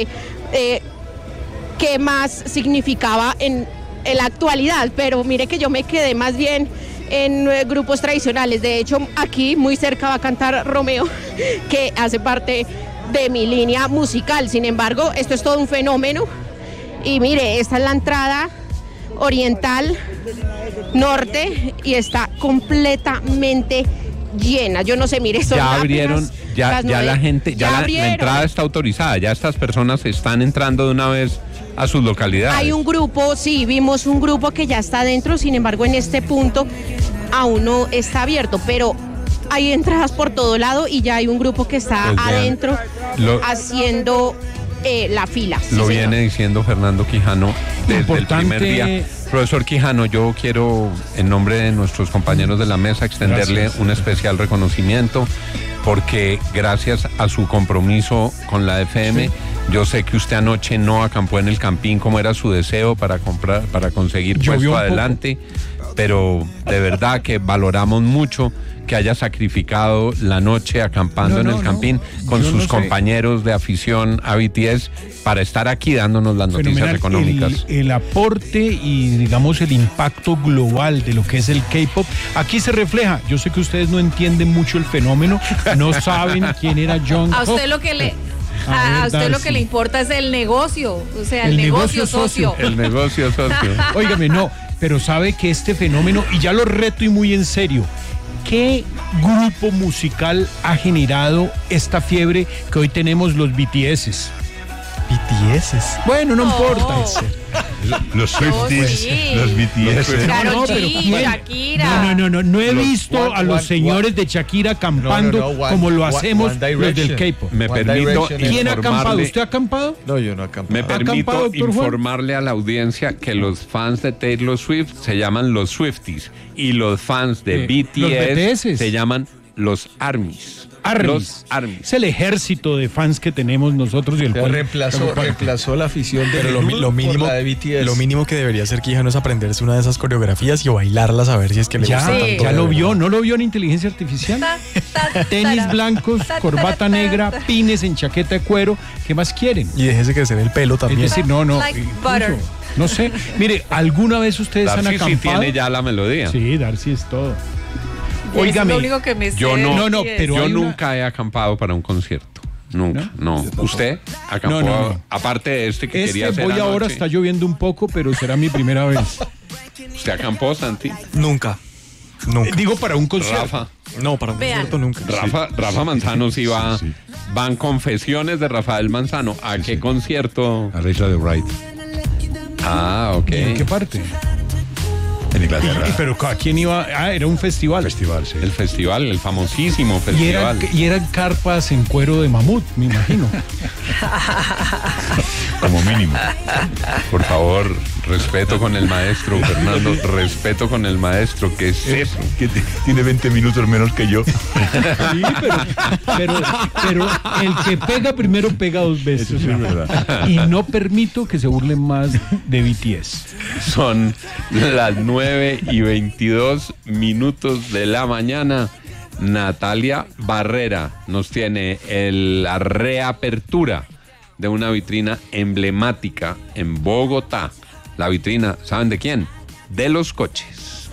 qué más significaba en la actualidad, pero mire que yo me quedé más bien en grupos tradicionales. De hecho, aquí muy cerca va a cantar Romeo, que hace parte de mi línea musical. Sin embargo, esto es todo un fenómeno. Y mire, esta es la entrada oriental norte y está completamente llena. Yo no sé, mire, son
ya abrieron, ya la gente, la entrada está autorizada, ya estas personas están entrando de una vez a sus localidades.
Hay un grupo, sí, vimos un grupo que ya está adentro, sin embargo en este punto aún no está abierto, pero hay entradas por todo lado y ya hay un grupo que está adentro haciendo la fila.
Lo viene diciendo Fernando Quijano desde el primer día. Profesor Quijano, yo quiero, en nombre de nuestros compañeros de la mesa, extenderle un especial reconocimiento porque gracias a su compromiso con la FM Yo sé que usted anoche no acampó en el campín como era su deseo para conseguir puesto adelante, pero de verdad que valoramos mucho que haya sacrificado la noche acampando en el campín con sus compañeros de afición a BTS para estar aquí dándonos las noticias económicas.
El aporte y, digamos, el impacto global de lo que es el K-pop, aquí se refleja. Yo sé que ustedes no entienden mucho el fenómeno, no saben quién era Jungkook.
A usted lo que le... A usted lo que le importa es el negocio, o sea, el negocio socio.
El negocio socio.
Óigame, no, pero sabe que este fenómeno, y ya lo reto y muy en serio, ¿qué grupo musical ha generado esta fiebre que hoy tenemos los BTS?
BTS.
Bueno, no importa.
Los Swifties, los BTS.
Karol G, Shakira.
No he visto a los señores de Shakira acampando como lo hacemos los del K-pop.
Me permito
¿Quién ha acampado? ¿Usted ha acampado?
No, yo no he acampado.
Me permito informarle a la audiencia que los fans de Taylor Swift se llaman los Swifties y los fans de BTS se llaman los ARMYs. Los ARMYs.
Es el ejército de fans que tenemos nosotros y el cual
reemplazó la afición de
lo mínimo
por la de BTS.
Lo mínimo que debería hacer Quijano es aprenderse una de esas coreografías y bailarlas a ver si es que le gusta tanto.
Ya lo vio, ¿no lo vio en inteligencia artificial? Tenis blancos, corbata negra, pines en chaqueta de cuero, ¿qué más quieren?
Y déjese crecer el pelo también.
Es decir, no sé. Mire, ¿alguna vez ustedes han acampado?
Darcy sí tiene ya la melodía.
Sí, Darcy es todo.
Óigame, es lo único que me sé.
Yo nunca he acampado para un concierto. Nunca, no. ¿Usted acampó?
No.
Aparte de que quería hacer
voy
anoche.
Ahora, está lloviendo un poco, pero será mi primera vez.
¿Usted acampó, Santi?
Nunca.
Digo, para un concierto.
Rafa.
No, para un concierto nunca.
Rafa Manzano sí va. Van confesiones de Rafael Manzano. ¿A qué concierto?
A la isla de Wright.
Ah, ok.
¿En qué parte?
En Inglaterra.
Pero ¿a quién iba? Era un festival.
Sí.
El festival, el famosísimo festival.
Y eran carpas en cuero de mamut, me imagino.
Como mínimo.
Por favor, respeto con el maestro, Fernando. Respeto con el maestro. ¿Qué es eso?
Que tiene 20 minutos menos que yo.
Sí, pero el que pega primero pega dos veces.
Eso sí es verdad.
Y no permito que se burlen más de BTS.
Son las 9:22 de la mañana. Natalia Barrera nos tiene la reapertura de una vitrina emblemática en Bogotá. La vitrina, ¿saben de quién? De los coches.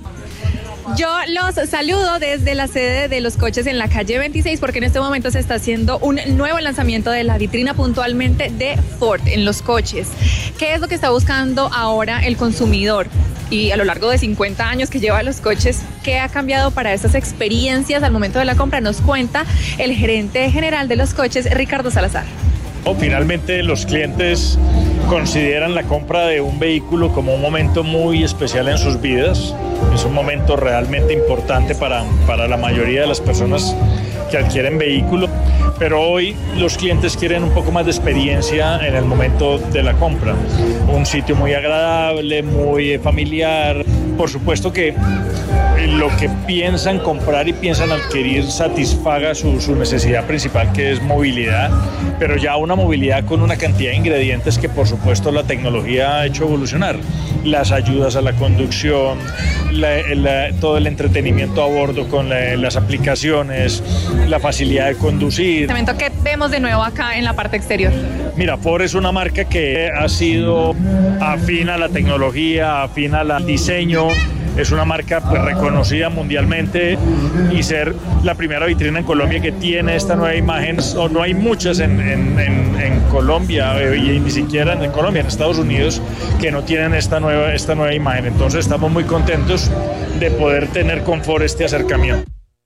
Yo los saludo desde la sede de los coches en la calle 26 porque en este momento se está haciendo un nuevo lanzamiento de la vitrina puntualmente de Ford en los coches. ¿Qué es lo que está buscando ahora el consumidor? Y a lo largo de 50 años que lleva los coches, ¿qué ha cambiado para estas experiencias al momento de la compra? Nos cuenta el gerente general de los coches, Ricardo Salazar.
Finalmente los clientes consideran la compra de un vehículo como un momento muy especial en sus vidas. Es un momento realmente importante para la mayoría de las personas que adquieren vehículo, pero hoy los clientes quieren un poco más de experiencia en el momento de la compra. Un sitio muy agradable, muy familiar. Por supuesto que lo que piensan comprar y piensan adquirir satisfaga su necesidad principal, que es movilidad, pero ya una movilidad con una cantidad de ingredientes que por supuesto la tecnología ha hecho evolucionar. Las ayudas a la conducción, todo el entretenimiento a bordo con las aplicaciones, la facilidad de conducir.
¿Qué vemos de nuevo acá en la parte exterior?
Mira, Ford es una marca que ha sido afín a la tecnología, afín al diseño. Es una marca pues, reconocida mundialmente y ser la primera vitrina en Colombia que tiene esta nueva imagen. O no hay muchas en Colombia y ni siquiera en Colombia, en Estados Unidos, que no tienen esta nueva imagen. Entonces estamos muy contentos de poder tener con Ford este acercamiento.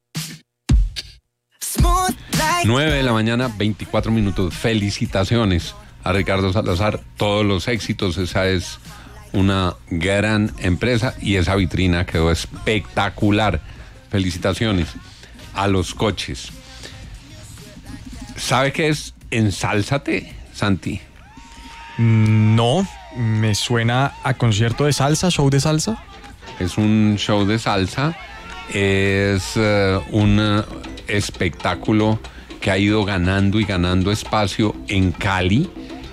9 de la mañana, 24 minutos. Felicitaciones a Ricardo Salazar. Todos los éxitos. Esa es una gran empresa y esa vitrina quedó espectacular. Felicitaciones a los coches. ¿Sabe qué es Ensálzate, Santi?
No, me suena a concierto de salsa, show de salsa.
Es un show de salsa. Es un espectáculo que ha ido ganando y ganando espacio en Cali,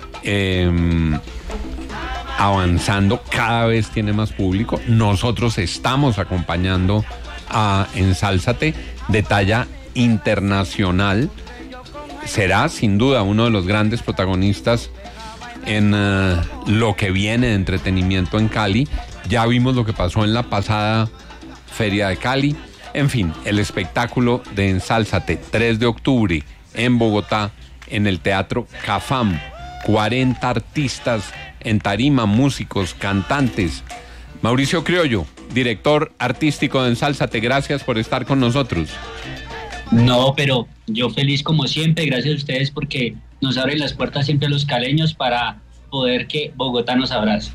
avanzando, cada vez tiene más público. Nosotros estamos acompañando a Ensálzate, de talla internacional. Será sin duda uno de los grandes protagonistas en lo que viene de entretenimiento en Cali. Ya vimos lo que pasó en la pasada Feria de Cali. En fin, el espectáculo de Ensálzate, 3 de octubre en Bogotá, en el Teatro Cafam. 40 artistas en tarima, músicos, cantantes. Mauricio Criollo, director artístico de Ensálzate, gracias por estar con nosotros.
No, pero yo feliz como siempre, gracias a ustedes porque nos abren las puertas siempre a los caleños para poder que Bogotá nos abrace.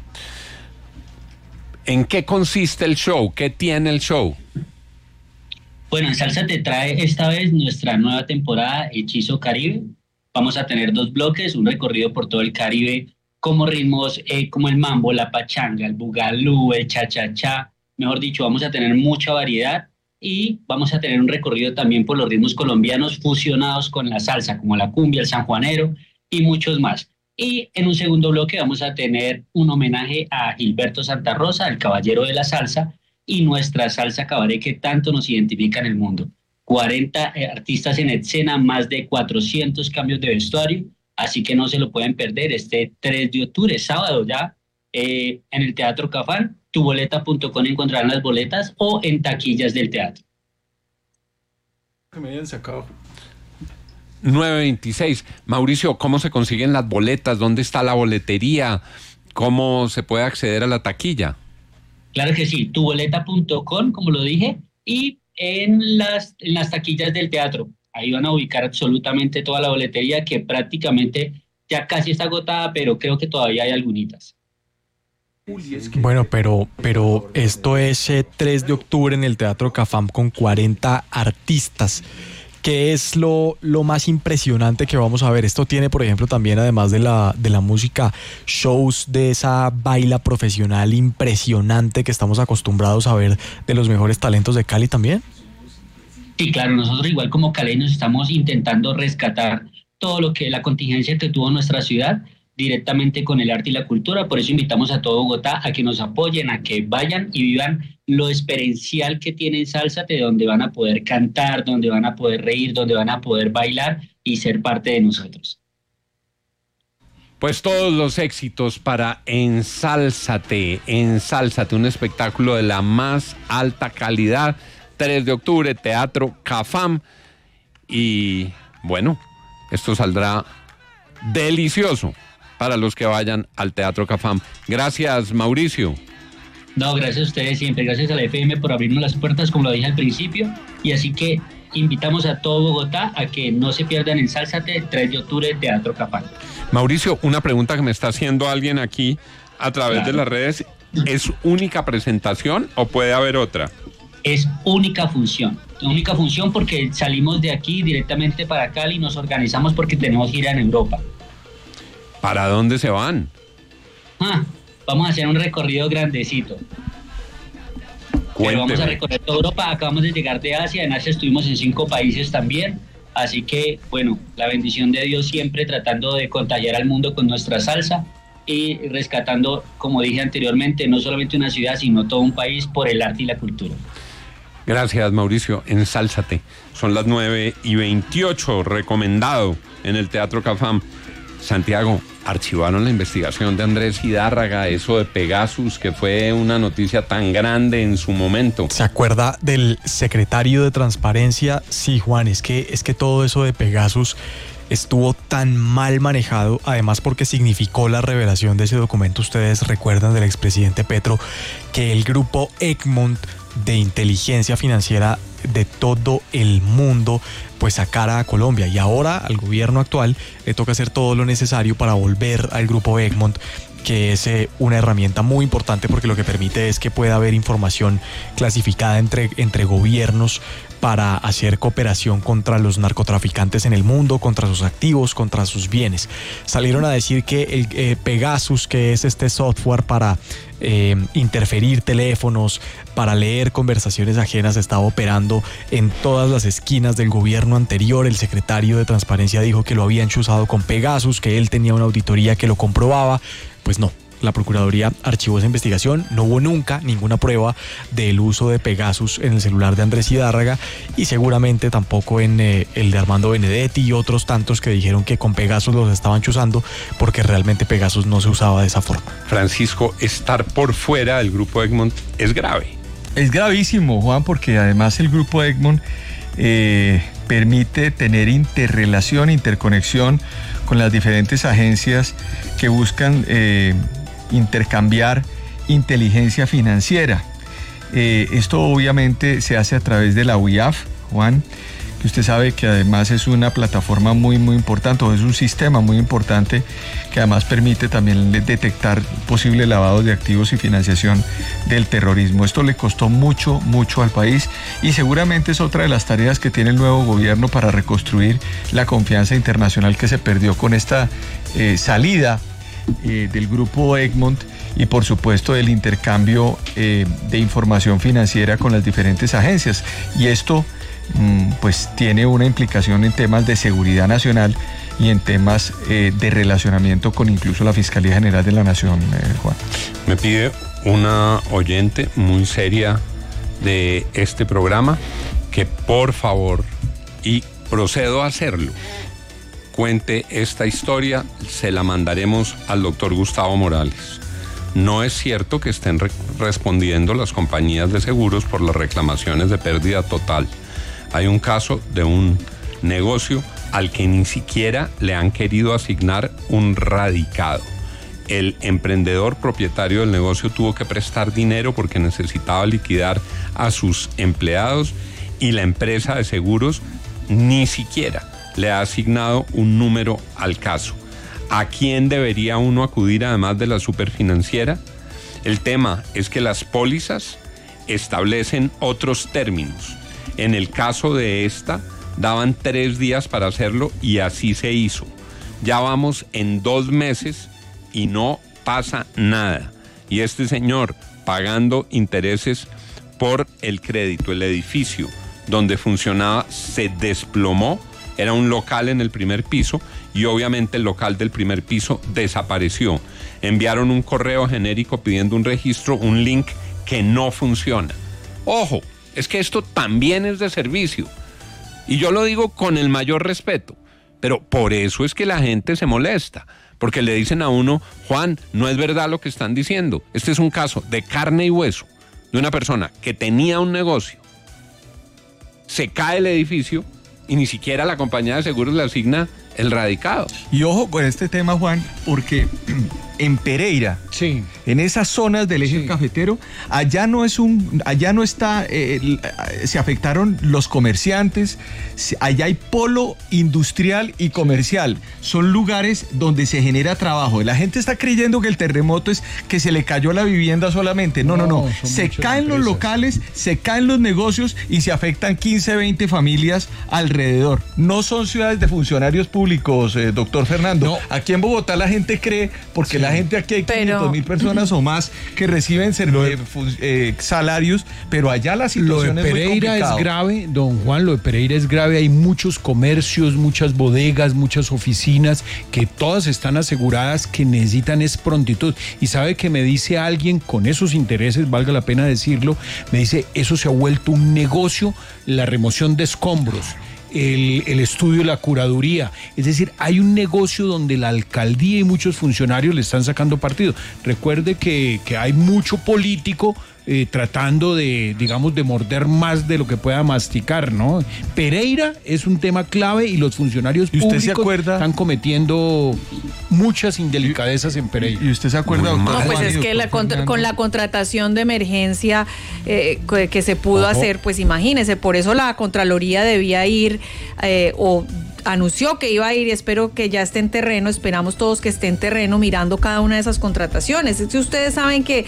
¿En qué consiste el show? ¿Qué tiene el show?
Bueno, Ensálzate trae esta vez nuestra nueva temporada Hechizo Caribe. Vamos a tener 2 bloques, un recorrido por todo el Caribe, como ritmos como el mambo, la pachanga, el bugalú, el cha-cha-cha. Mejor dicho, vamos a tener mucha variedad y vamos a tener un recorrido también por los ritmos colombianos fusionados con la salsa, como la cumbia, el sanjuanero y muchos más. Y en un segundo bloque vamos a tener un homenaje a Gilberto Santa Rosa, el caballero de la salsa, y nuestra salsa cabaret que tanto nos identifica en el mundo. 40 artistas en escena, más de 400 cambios de vestuario, así que no se lo pueden perder este 3 de octubre, sábado ya, en el Teatro Cafam. Tuboleta.com encontrarán las boletas o en taquillas del teatro.
Que me hayan sacado.
9:26. Mauricio, ¿cómo se consiguen las boletas? ¿Dónde está la boletería? ¿Cómo se puede acceder a la taquilla?
Claro que sí, tuboleta.com, como lo dije, y en las taquillas del teatro. Ahí van a ubicar absolutamente toda la boletería, que prácticamente ya casi está agotada, pero creo que todavía hay algunitas.
Bueno, pero esto es 3 de octubre en el Teatro Cafam con 40 artistas. ¿Qué es lo más impresionante que vamos a ver? Esto tiene, por ejemplo, también, además de la música, shows de esa baila profesional impresionante que estamos acostumbrados a ver de los mejores talentos de Cali también.
Sí, claro, nosotros igual como caleños estamos intentando rescatar todo lo que la contingencia que tuvo nuestra ciudad directamente con el arte y la cultura. Por eso invitamos a todo Bogotá a que nos apoyen, a que vayan y vivan lo experiencial que tiene Ensálzate, donde van a poder cantar, donde van a poder reír, donde van a poder bailar y ser parte de nosotros.
Pues todos los éxitos para Ensálzate, un espectáculo de la más alta calidad. 3 de octubre, Teatro Cafam. Y bueno, esto saldrá delicioso para los que vayan al Teatro Cafam. Gracias, Mauricio.
No, gracias a ustedes siempre. Gracias a la FM por abrirnos las puertas, como lo dije al principio. Y así que invitamos a todo Bogotá a que no se pierdan Ensálzate, 3 de octubre, Teatro Cafam.
Mauricio, una pregunta que me está haciendo alguien aquí a través de las redes. ¿Es única presentación o puede haber otra?
Es única función porque salimos de aquí directamente para Cali y nos organizamos porque tenemos gira en Europa.
¿Para dónde se van?
Vamos a hacer un recorrido grandecito. Pero vamos a recorrer toda Europa. Acabamos de llegar de Asia. En Asia estuvimos en 5 países también. Así que, bueno, la bendición de Dios siempre tratando de contagiar al mundo con nuestra salsa y rescatando, como dije anteriormente, no solamente una ciudad, sino todo un país por el arte y la cultura.
Gracias, Mauricio. Ensálzate. Son las 9:28, recomendado en el Teatro Cafam. Santiago, archivaron la investigación de Andrés Hidárraga, eso de Pegasus, que fue una noticia tan grande en su momento.
¿Se acuerda del secretario de Transparencia? Sí, Juan, es que todo eso de Pegasus estuvo tan mal manejado, además porque significó la revelación de ese documento. Ustedes recuerdan del expresidente Petro que el grupo Egmont de inteligencia financiera de todo el mundo pues sacara a Colombia, y ahora al gobierno actual le toca hacer todo lo necesario para volver al grupo Egmont, que es una herramienta muy importante porque lo que permite es que pueda haber información clasificada entre gobiernos para hacer cooperación contra los narcotraficantes en el mundo, contra sus activos, contra sus bienes. Salieron a decir que el Pegasus, que es este software para interferir teléfonos, para leer conversaciones ajenas, estaba operando en todas las esquinas del gobierno anterior. El secretario de Transparencia dijo que lo habían chuzado con Pegasus, que él tenía una auditoría que lo comprobaba. Pues no. La Procuraduría archivó esa investigación, no hubo nunca ninguna prueba del uso de Pegasus en el celular de Andrés Hidárraga y seguramente tampoco en el de Armando Benedetti y otros tantos que dijeron que con Pegasus los estaban chuzando, porque realmente Pegasus no se usaba de esa forma.
Francisco, estar por fuera del grupo Egmont es grave.
Es gravísimo, Juan, porque además el grupo Egmont permite tener interconexión con las diferentes agencias que buscan intercambiar inteligencia financiera. Esto obviamente se hace a través de la UIAF, Juan, que usted sabe que además es una plataforma muy importante, o es un sistema muy importante que además permite también detectar posibles lavados de activos y financiación del terrorismo. Esto le costó mucho al país y seguramente es otra de las tareas que tiene el nuevo gobierno para reconstruir la confianza internacional que se perdió con esta salida del grupo Egmont y por supuesto el intercambio de información financiera con las diferentes agencias. Y esto pues tiene una implicación en temas de seguridad nacional y en temas de relacionamiento con incluso la Fiscalía General de la Nación, Juan.
Me pide una oyente muy seria de este programa que por favor, y procedo a hacerlo, cuente esta historia, se la mandaremos al doctor Gustavo Morales. No es cierto que estén respondiendo las compañías de seguros por las reclamaciones de pérdida total. Hay un caso de un negocio al que ni siquiera le han querido asignar un radicado. El emprendedor propietario del negocio tuvo que prestar dinero porque necesitaba liquidar a sus empleados y la empresa de seguros ni siquiera le ha asignado un número al caso. ¿A quién debería uno acudir además de la superfinanciera? El tema es que las pólizas establecen otros términos. En el caso de esta, daban 3 días para hacerlo y así se hizo. Ya vamos en 2 meses y no pasa nada. Y este señor pagando intereses por el crédito, el edificio donde funcionaba se desplomó. Era un local en el primer piso y obviamente el local del primer piso desapareció. Enviaron un correo genérico pidiendo un registro, un link que no funciona. Ojo, es que esto también es de servicio. Y yo lo digo con el mayor respeto, pero por eso es que la gente se molesta, porque le dicen a uno, Juan, no es verdad lo que están diciendo. Este es un caso de carne y hueso de una persona que tenía un negocio. Se cae el edificio y ni siquiera la compañía de seguros le asigna el radicado.
Y ojo con este tema, Juan, porque en Pereira,
sí,
en esas zonas del eje cafetero, allá no está, se afectaron los comerciantes, allá hay polo industrial y comercial, son lugares donde se genera trabajo. La gente está creyendo que el terremoto es que se le cayó la vivienda solamente, no, se caen los locales, se caen los negocios y se afectan 15, 20 familias alrededor. No son ciudades de funcionarios públicos, doctor Fernando. No. Aquí en Bogotá la gente cree, porque la gente aquí hay 500,000 personas o más que reciben salarios, pero allá la situación es muy complicada. Lo de Pereira
es grave, don Juan, lo de Pereira es grave. Hay muchos comercios, muchas bodegas, muchas oficinas que todas están aseguradas, que necesitan es prontitud. Y sabe que me dice alguien con esos intereses, valga la pena decirlo, me dice, eso se ha vuelto un negocio, la remoción de escombros. El estudio, la curaduría, es decir, hay un negocio donde la alcaldía y muchos funcionarios le están sacando partido. Recuerde que hay mucho político tratando de, digamos, de morder más de lo que pueda masticar, ¿no? Pereira es un tema clave y los funcionarios públicos están cometiendo muchas indelicadezas en Pereira.
¿Y usted se acuerda, doctor?
No, pues es que con la contratación de emergencia que se pudo hacer, pues imagínese, por eso la Contraloría debía ir o anunció que iba a ir, y espero que ya esté en terreno, esperamos todos que esté en terreno mirando cada una de esas contrataciones. Es que ustedes saben que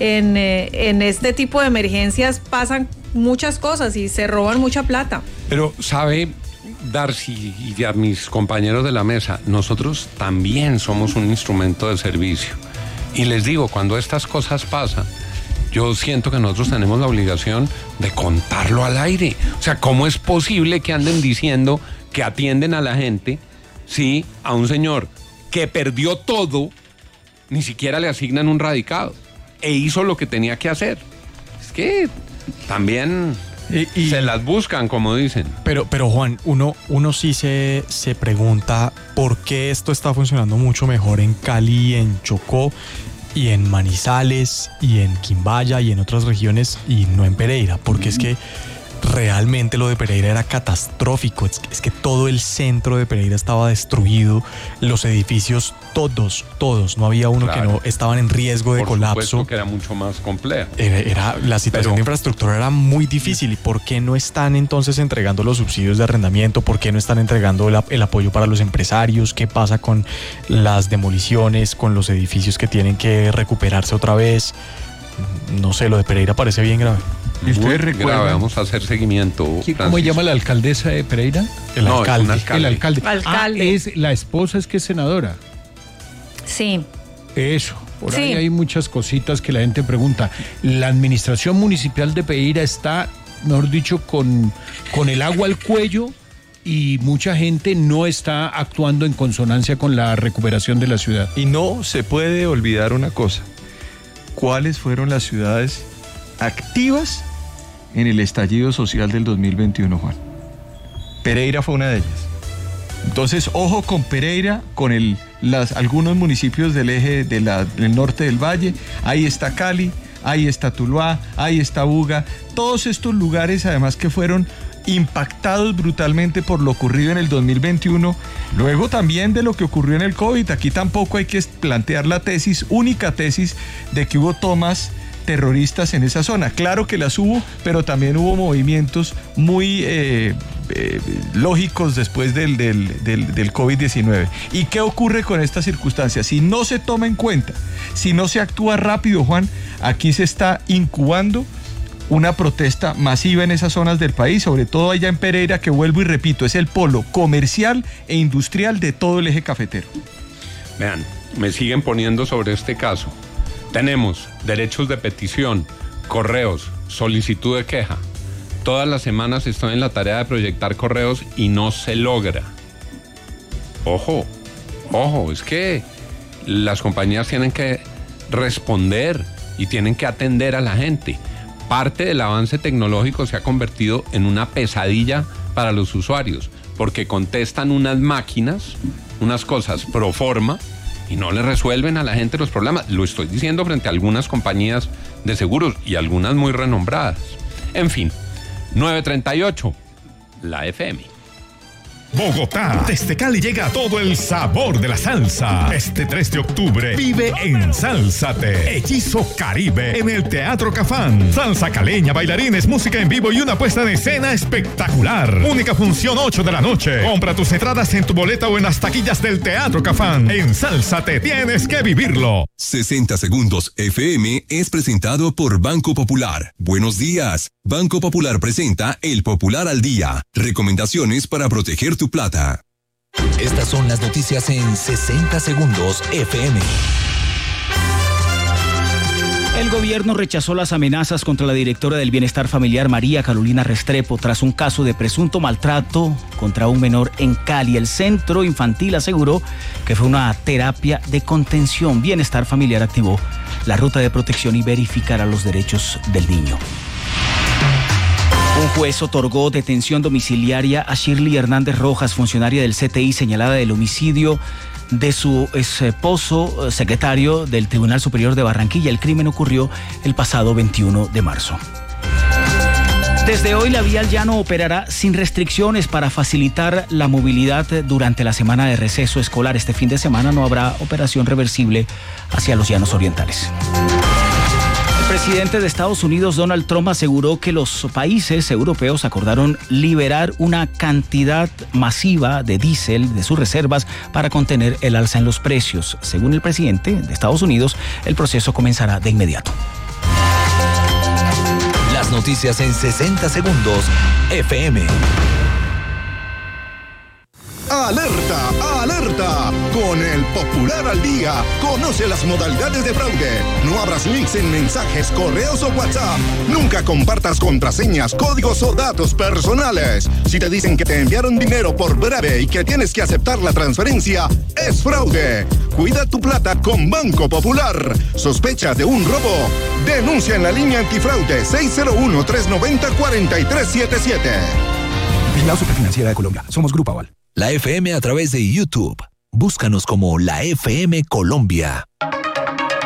en este tipo de emergencias pasan muchas cosas y se roban mucha plata.
Pero sabe, Darcy y a mis compañeros de la mesa, nosotros también somos un instrumento de servicio Y les digo, cuando estas cosas pasan, yo siento que nosotros tenemos la obligación de contarlo al aire. O sea, ¿cómo es posible que anden diciendo que atienden a la gente si a un señor que perdió todo, ni siquiera le asignan un radicado e hizo lo que tenía que hacer? Es que también se las buscan, como dicen.
Pero Juan, uno sí se pregunta por qué esto está funcionando mucho mejor en Cali, en Chocó y en Manizales y en Quimbaya y en otras regiones y no en Pereira, porque es que realmente lo de Pereira era catastrófico. Es que todo el centro de Pereira estaba destruido, los edificios todos, no había uno que no estaban en riesgo de colapso.
Por supuesto que era mucho más complejo.
La situación de infraestructura era muy difícil. ¿Y por qué no están entonces entregando los subsidios de arrendamiento? ¿Por qué no están entregando el apoyo para los empresarios? ¿Qué pasa con las demoliciones, con los edificios que tienen que recuperarse otra vez? No sé, lo de Pereira parece bien grave.
¿Y ustedes recuerdan? Vamos a hacer seguimiento.
¿Cómo llama la alcaldesa de Pereira?
El alcalde.
El alcalde. Es la esposa, es que es senadora.
Sí.
Eso. Por ahí hay muchas cositas que la gente pregunta. La administración municipal de Pereira está, mejor dicho, con el agua al cuello y mucha gente no está actuando en consonancia con la recuperación de la ciudad.
Y no se puede olvidar una cosa. ¿Cuáles fueron las ciudades activas en el estallido social del 2021, Juan? Pereira fue una de ellas. Entonces, ojo con Pereira, con algunos municipios del eje del norte del valle. Ahí está Cali, ahí está Tuluá, ahí está Buga. Todos estos lugares, además, que fueron impactados brutalmente por lo ocurrido en el 2021, luego también de lo que ocurrió en el COVID. Aquí tampoco hay que plantear la única tesis de que hubo tomas terroristas en esa zona. Claro que las hubo, pero también hubo movimientos muy lógicos después del COVID-19. ¿Y qué ocurre con estas circunstancias? Si no se toma en cuenta, si no se actúa rápido, Juan, aquí se está incubando una protesta masiva en esas zonas del país, sobre todo allá en Pereira, que vuelvo y repito, es el polo comercial e industrial de todo el eje cafetero.
Vean, me siguen poniendo sobre este caso. Tenemos derechos de petición, correos, solicitud de queja. Todas las semanas estoy en la tarea de proyectar correos y no se logra. Ojo, es que las compañías tienen que responder y tienen que atender a la gente. Parte del avance tecnológico se ha convertido en una pesadilla para los usuarios, porque contestan unas máquinas, unas cosas pro forma, y no le resuelven a la gente los problemas. Lo estoy diciendo frente a algunas compañías de seguros y algunas muy renombradas. En fin, 9:38, la FM.
Bogotá, desde Cali llega todo el sabor de la salsa. Este 3 de octubre vive Ensálzate, Hechizo Caribe en el Teatro Cafán. Salsa caleña, bailarines, música en vivo y una puesta en escena espectacular. Única función 8 de la noche. Compra tus entradas en tu boleta o en las taquillas del Teatro Cafán. Ensálzate, tienes que vivirlo.
60 Segundos FM es presentado por Banco Popular. Buenos días. Banco Popular presenta El Popular al Día. Recomendaciones para proteger tu plata.
Estas son las noticias en 60 Segundos FM.
El gobierno rechazó las amenazas contra la directora del Bienestar Familiar, María Carolina Restrepo, tras un caso de presunto maltrato contra un menor en Cali. El centro infantil aseguró que fue una terapia de contención. Bienestar Familiar activó la ruta de protección y verificará los derechos del niño. Un juez otorgó detención domiciliaria a Shirley Hernández Rojas, funcionaria del CTI señalada del homicidio de su esposo, secretario del Tribunal Superior de Barranquilla. El crimen ocurrió el pasado 21 de marzo. Desde hoy la vía al llano operará sin restricciones para facilitar la movilidad durante la semana de receso escolar. Este fin de semana no habrá operación reversible hacia los llanos orientales. El presidente de Estados Unidos, Donald Trump, aseguró que los países europeos acordaron liberar una cantidad masiva de diésel de sus reservas para contener el alza en los precios. Según el presidente de Estados Unidos, el proceso comenzará de inmediato.
Las noticias en 60 Segundos FM.
¡Alerta! ¡Alerta!
plata con el Popular al Día. Conoce las modalidades de fraude. No abras links en mensajes, correos o WhatsApp. Nunca compartas contraseñas, códigos o datos personales. Si te dicen que te enviaron dinero por breve y que tienes que aceptar la transferencia, es fraude. Cuida tu plata con Banco Popular. ¿Sospecha de un robo? Denuncia en la línea antifraude 601-390-4377.
Vigilado Superfinanciera de Colombia. Somos Grupo Aval.
La FM a través de YouTube. Búscanos como La FM Colombia.